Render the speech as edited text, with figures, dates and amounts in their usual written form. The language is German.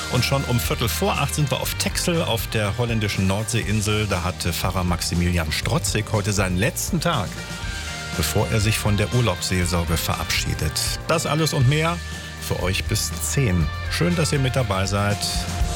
Und schon um 7:45 sind wir auf Texel auf der holländischen Nordseeinsel. Da hatte Pfarrer Maximilian Strotzig heute seinen letzten Tag, bevor er sich von der Urlaubsseelsorge verabschiedet. Das alles und mehr für euch bis 10. Schön, dass ihr mit dabei seid.